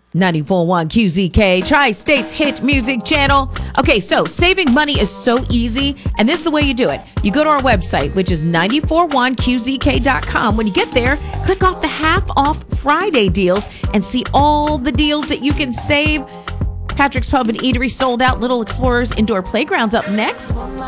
94.1 QZK, Tri-State's hit music channel. Okay, so saving money is so easy, and this is the way you do it. You go to our website, which is 941qzk.com. When you get there, click off the half off Friday deals and see all the deals that you can save. Patrick's Pub and Eatery sold out. Little Explorers Indoor Playgrounds up next.